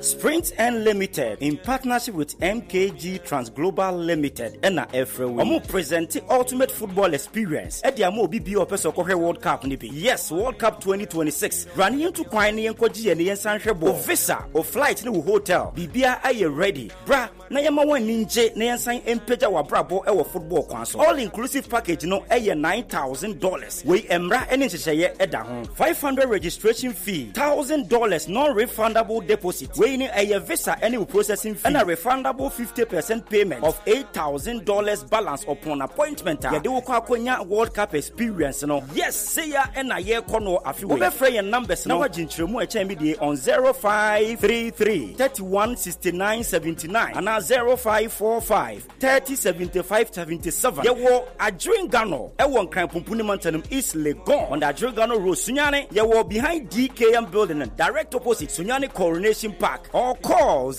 Sprint N Limited in partnership with MKG Transglobal Limited and Efrewe. Omo present ultimate football experience. Edi amo BB Opeso Kohe World Cup nibi. Yes, World Cup 2026. Running into Kwani and Koji and Yansanshebo. Visa or flight ni hotel. Bibia are you ready? Bra, na yama wan ninje na yansan empeja wa brabo ewo football kwanso. All inclusive package no eye $9,000. We emra eni cheye eda hon. 500 registration fee. $1,000 non-refundable deposit. We ni eye visa any processing fee. And a refundable 50% payment of $8,000 balance upon appointment. Ya de woko akonya World Cup experience no. Yes, say ya ena ye kono afiwe. Ube frey your numbers no. Nawa jinchiremu HMBD on 0533 316979 and 0545 307577. Ye wo Adrian Gano. Ewo nkran pumpuni mantanum East Legon on the Adrian Gano Road Sunyane. Ye wo behind DKM building and direct opposite Sunyane Coronation Park. Or call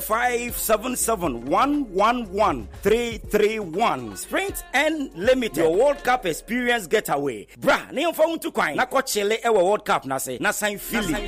0577111331. Sprint N Limited. Your World Cup experience getaway. Bra, ne yonfa untu kwai. Na ko chele ewo World Cup na se. Na sign feeling.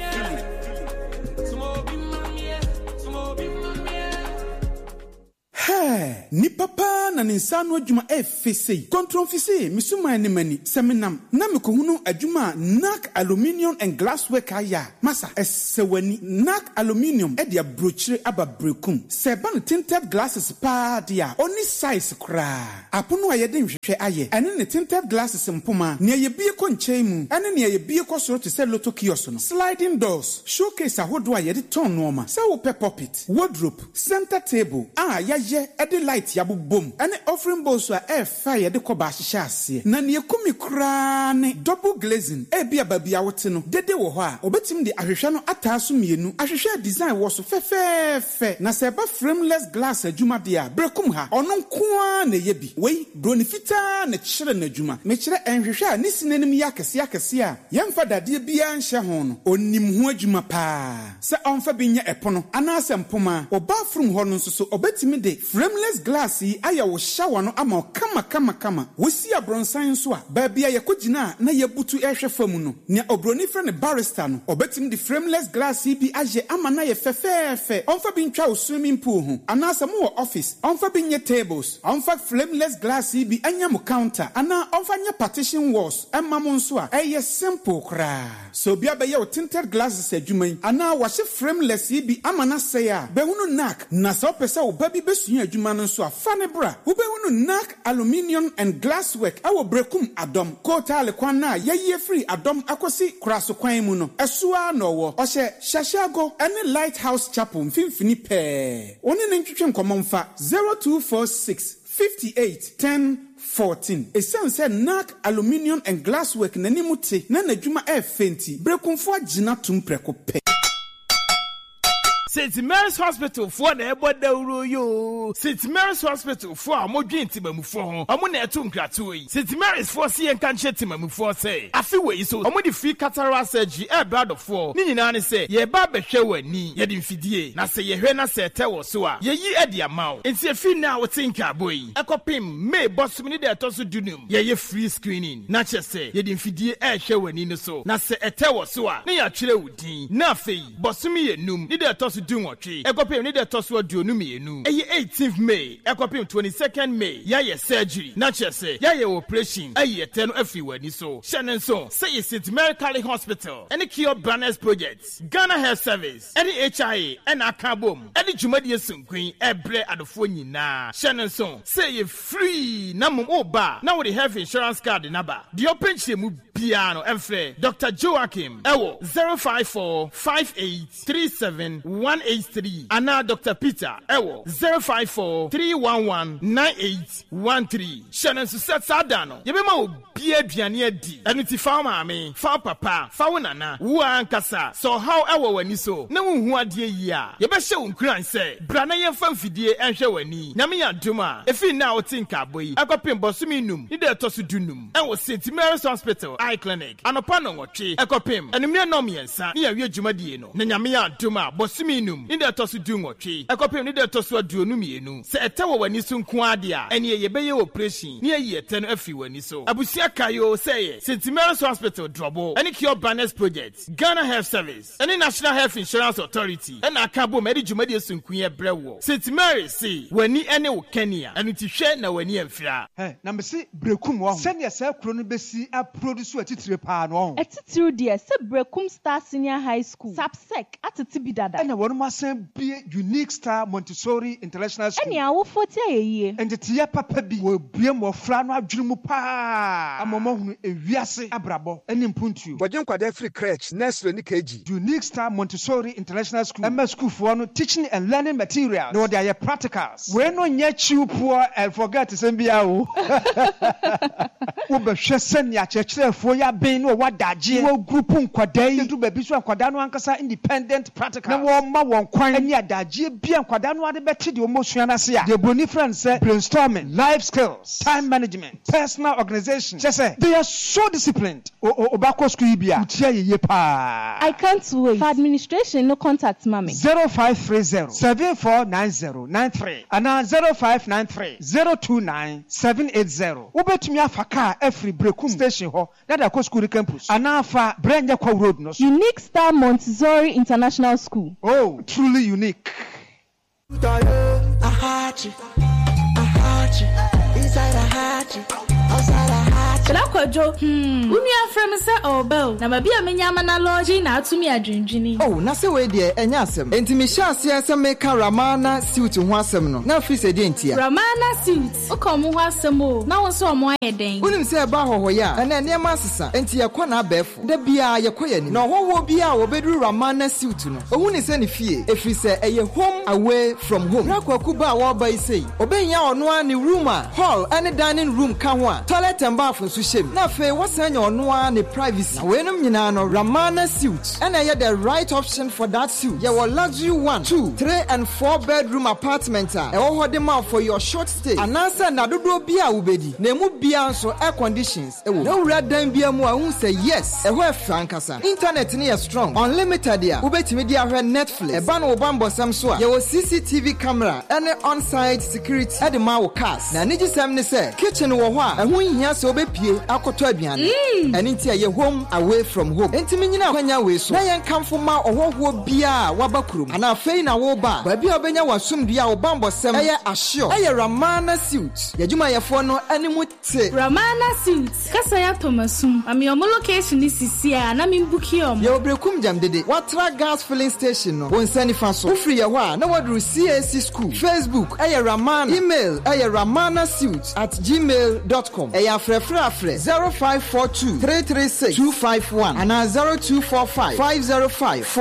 Hey, ni papa na ninsano adwuma efese. Kontron fise misuma ne mani seminam na mekohunu adwuma NAC Aluminium and Glasswork aya. Masa esewani NAC Aluminium e dia brochire aba brekum. Seba no tinted glasses pa dia. Oni size kra. Apono ayede nhwehwe aye. Ene ne tinted glasses mpoma. Ne yebie ko nkyɛn mu. Ene ne yebie ko soro to se loto kiosk no. Sliding doors, showcase ahodo ayede ton no ma. Se wo pe puppet, wardrobe, center table. Ya edi light yabu boom. Ane offering bowls wa fire de koba ahihya ase. Na ne ekumi kra ne double glazing. Bia babia wote no. Dede wo ho a obetim de ahwehwe no ataaso mienu. Ahwehwe design wo so fefefe. Na se ba frameless glass adwuma de a brekum ha. Ono nkoa na yebi. Wei bronifita na kyere na adwuma. Me kyere enhwehwe a nisinanim yakese a. Yemfa dade bia nhye ho no. Onim ho adwuma pa. Se onfa binya epono. Ana asempoma. Oba from ho no so obetim de frameless glass yi aya wo shower no ama kama wosi abronsan so a baabia yakogina na yabutu ehwe famu no ne obroni frɛ ne barrister no obetim de frameless glass yi bi aje ama na ye fefefe onfa bi ntwa wo swimming pool ho anasa mo wo office onfa bi nye tables onfa frameless glass yi bi anya mo counter ana onfa nye partition walls emma mo nso a eye simple kra so bia be ye wo tinted glasses adwuma ana wa hye frameless yi bi ama na sey a be hunu NAC na so pese wo ba bi besu adwuma no so afane bra wo be hunu NAC Aluminium and Glasswork awo brekum adom kota le kwan na ye free adom akosi kraso kwan mu no esua no wo ohye shashago ene Lighthouse Chapel mfimfini pe woni ne ntwetwe nkomomfa 0246 58 10 14. Esense NAC Aluminium and Glasswork nanimute na nadwuma fenti brekumfo agina tumpreko pe. St. Mary's Hospital for na ebo dawuro yo. St. Mary's Hospital for amodwen timamufo ho. Omo na eto nkrato yi. St. Mary's for see enkanche timamufo say. Afi we so omo de free cataract surgery brother for. Ni nyina ne say ye ba behwe wani. Ye de mfidie. Na say ye hwe na say te wo so a. Ye yi edi amaw. Enti afi na wo tinka boy. Ekopim May bosom ni de etoso dunum. Ye free screening. Na che say ye de mfidie hwe wani no so. Na say ete wo so a. Ne ya kyere wudin. Na afi bosom ye num. Ni de etoso Dunwatri, Ekopim need a toss what do no me nu. 18th May, Ekopim 22nd May, ya surgery, nature say, ya operation, 10 everywhere ni so. Shannon so, say it's St. Mary Cali Hospital, any cure banners projects, Ghana Health Service, any HIA, and Akabum, any Jumadia Sun Queen, Ebre at the phone na. Shannon so, say you free, Namu Oba, now with the health insurance card in Naba. The open shemu piano and flare, Dr. Joachim, Ewo 054 58 37 183 and now Dr. Peter Ewo 054 311 9813. Shannon Susset Sadano. Yebema be a piania di. And it's farmer me, far papa, faunana, Wuan Kasa. So how Ewo when you so? No one who are dear ya. Yebesha unkran say, Brana yan fanfidie and shawani. Namia Duma. If you now think a boy, I got pin bosuminum, need a tossudunum. I was St. Mary's Hospital, eye clinic, and upon what tree, I got pim, and a mere nomian son, near your Jumadieno. Namia Duma, bosumi num ni de tosu du nwotwe ekopem ni de tosu aduonu mienu se ete wo wani so nko ade a ene ye beye operation ni ayi ete no afi wani so abusia kayo say St. Mary's Hospital drobo any cure banners project Ghana Health Service any National Health Insurance Authority and akabo medi jumadi sunkuye brewo St. Mary's say wani ene wo Kenya anu ti hwe na wani amfira na me se brekum wo send yourself kro no besi a produce atitire pa no atitire de se brekum Star Senior High School Sapsec atiti bidada and one masen be Unique Star Montessori International School and ya wo foti ayeye and tie papa bi wo bie mo fra no adwene mu pa amomo hunu ewiase abrabo eni mpuntu bojen kwada free crèche nursery ni KG Unique Star Montessori International School MS school for no teaching and learning materials no they are practicals we no nya chiupo and forget sembia o wo be hwese ne achechirefo ya ben no wadaje wo group nkwada yi ndu babi so nkwada no ankasa independent practicals na wo ma won kwan ani adaje bia nkwada no ade beti de omosua na se a de boni friends say brainstorming life skills time management personal organization say they are so disciplined obako school bia utia yeye pa I can't wait for administration no contact mami 0530 749093 and 0593 029 780 ubetumi afaka every brekum station ho na da school campus anafa Brenya Kwa Road no Unique Star Montessori International School. Oh, truly unique. I had you inside I had you outside I had you Lakwajo unu afrem se obel na mabia menyama na lodge na atumi adwendwini oh na se we de enya asem enti me hia ase ase meka Ramana suit ho asem no na fi se de entia Ramana suit ukomu ho asem o na won se omo ayeden unim se ba hohoya na enema asesa enti yakwa na abefo da bia yakoya ni na hoho bia wo bedru Ramana suit no ohuni se ne fie efri se eye home away from home rakwaku ba wo ba isei obenya ono ani room hall and dining room ka ho a toilet and bath so shem na fe wasanya ono ani privacy na wenum nyina no Ramana suit and I the right option for that suit ye were luxury 1 2 3 and 4 bedroom apartment e wo hode ma for your short stay anasa na dodo bia ubedi na emu bia nso air conditions e wo na wura dan bia mu a hu say yes e ho frankasa internet ni strong unlimited ya ubetimi dia hwe Netflix e ba no bambo sam so a ye wo CCTV camera and on-site security e de ma wo cars na niji sam ne say kitchen wo ho a e ho hia se obepie akoto aduane eni ntia ye home away from home entimi nyina kwanya we so na yen kamfo ma ohoho bia wabakurum ana fei na wo ba ba bia obenya wasumdua wo bambo sem eye asio eye Ramana suit yadwuma yefo no animu te Ramana suit kasa ya tomasum ami omo location ni sisia na membuki omo ye obrekum jam dede watra gas filling station no won sani fa so free ye ho a na wadru CAC school Facebook eye Ramana email eye ramana.suit@gmail.com eye afrefra 0542 336 251 and 0245 505